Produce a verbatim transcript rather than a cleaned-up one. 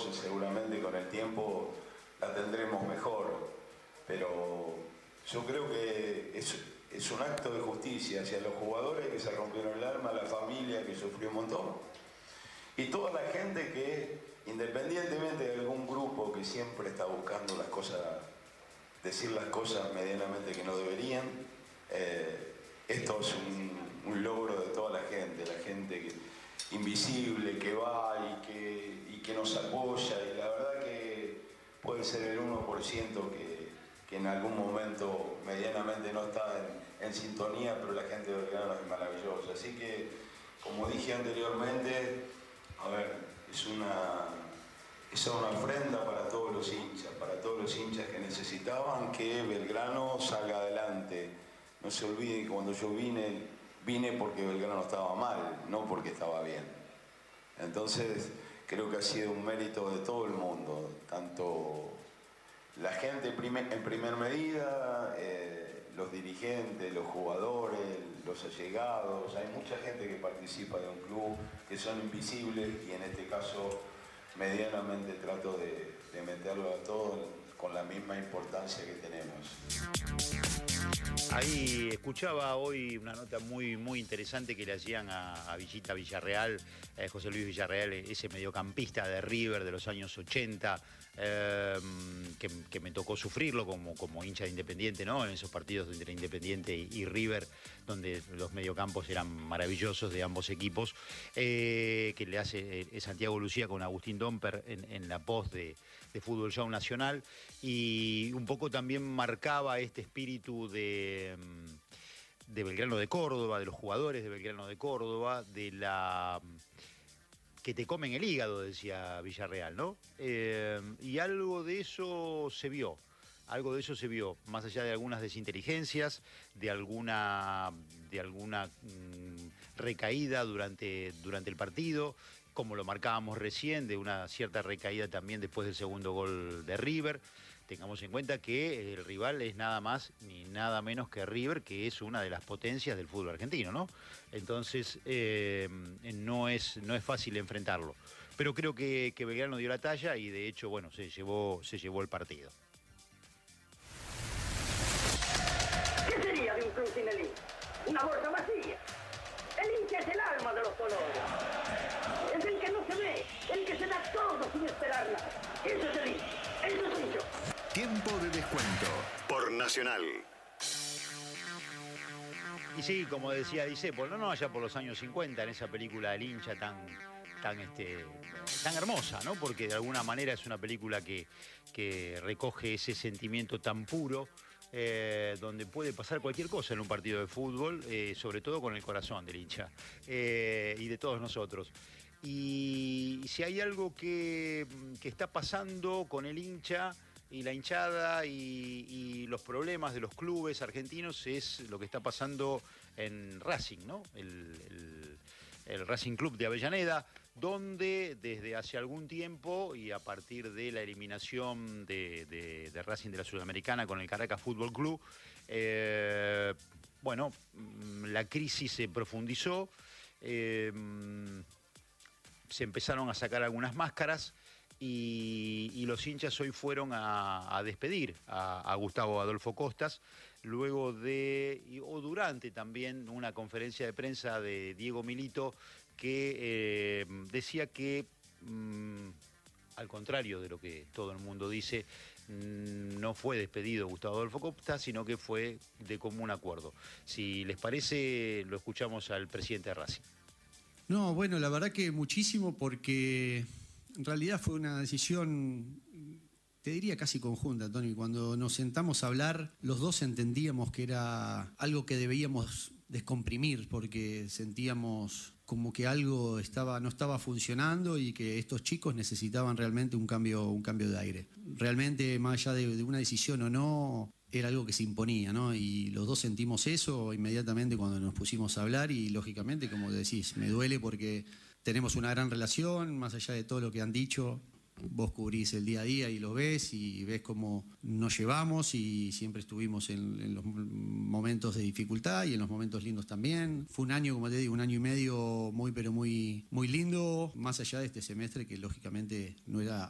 cosas, seguramente con el tiempo la tendremos mejor, pero yo creo que es, es un acto de justicia hacia los jugadores que se rompieron el alma, la familia que sufrió un montón, y toda la gente que, independientemente de algún grupo que siempre está buscando las cosas, decir las cosas medianamente que no deberían, eh, esto es un, un logro de toda la gente, la gente que, invisible que va y que, y que nos apoya, y la verdad que puede ser el uno por ciento que, que en algún momento medianamente no está en, en sintonía, pero la gente de Belgrano es maravillosa. Así que, como dije anteriormente, a ver, es una, es una ofrenda para todos los hinchas, para todos los hinchas que necesitaban que Belgrano salga adelante. No se olviden que cuando yo vine, vine porque Belgrano estaba mal, no porque estaba bien. Entonces, creo que ha sido un mérito de todo el mundo, tanto la gente en primer, en primer medida, eh, los dirigentes, los jugadores, los allegados. Hay mucha gente que participa de un club que son invisibles, y en este caso medianamente trato de, de meterlo a todos con la misma importancia que tenemos. Ahí escuchaba hoy una nota muy, muy interesante que le hacían a, a Villita Villarreal, eh, José Luis Villarreal, ese mediocampista de River de los años ochenta, eh, que, que me tocó sufrirlo como, como hincha de Independiente, ¿no? En esos partidos entre Independiente y, y River, donde los mediocampos eran maravillosos de ambos equipos, eh, que le hace eh, Santiago Lucía con Agustín Domper en, en la post de, de Fútbol Show Nacional, y un poco también marcaba este espíritu de de Belgrano de Córdoba, de los jugadores de Belgrano de Córdoba, de la que te comen el hígado, decía Villarreal, ¿no? Eh, y algo de eso se vio, algo de eso se vio, más allá de algunas desinteligencias, de alguna, de alguna mmm, recaída durante, durante el partido, como lo marcábamos recién, de una cierta recaída también después del segundo gol de River. Tengamos en cuenta que el rival es nada más ni nada menos que River, que es una de las potencias del fútbol argentino, ¿no? Entonces, eh, no es, no es fácil enfrentarlo. Pero creo que, que Belgrano dio la talla y, de hecho, bueno, se llevó, se llevó el partido. ¿Qué sería de un club sin el hincha? Una bolsa vacía. El hincha es el alma de los colores. Es el que no se ve, el que se da todo sin esperar nada. Eso es el hincha. Eso soy yo. Tiempo de descuento por Nacional. Y sí, como decía Dicepo, no, no, allá por los años cincuenta, en esa película del hincha tan, tan, este, tan hermosa, ¿no? Porque de alguna manera es una película que, que recoge ese sentimiento tan puro, eh, donde puede pasar cualquier cosa en un partido de fútbol, eh, sobre todo con el corazón del hincha, eh, y de todos nosotros. Y si hay algo que, que está pasando con el hincha y la hinchada y, y los problemas de los clubes argentinos, es lo que está pasando en Racing, ¿no? El, el, el Racing Club de Avellaneda, donde desde hace algún tiempo, y a partir de la eliminación de, de, de Racing de la Sudamericana con el Caracas Fútbol Club, eh, bueno, la crisis se profundizó, eh, se empezaron a sacar algunas máscaras, Y, y los hinchas hoy fueron a, a despedir a, a Gustavo Adolfo Costas, luego de, y, o durante también una conferencia de prensa de Diego Milito, que eh, decía que, mmm, al contrario de lo que todo el mundo dice, mmm, no fue despedido Gustavo Adolfo Costas, sino que fue de común acuerdo. Si les parece, lo escuchamos al presidente de Racing. No, bueno, la verdad que muchísimo, porque en realidad fue una decisión, te diría casi conjunta, Tony. Cuando nos sentamos a hablar, los dos entendíamos que era algo que debíamos descomprimir, porque sentíamos como que algo estaba, no estaba funcionando y que estos chicos necesitaban realmente un cambio, un cambio de aire. Realmente, más allá de, de una decisión o no, era algo que se imponía, ¿no? Y los dos sentimos eso inmediatamente cuando nos pusimos a hablar, y lógicamente, como decís, me duele porque tenemos una gran relación, más allá de todo lo que han dicho. Vos cubrís el día a día y lo ves, y ves cómo nos llevamos, y siempre estuvimos en, en los momentos de dificultad y en los momentos lindos también. Fue un año, como te digo, un año y medio muy, pero muy, muy lindo, más allá de este semestre que lógicamente no era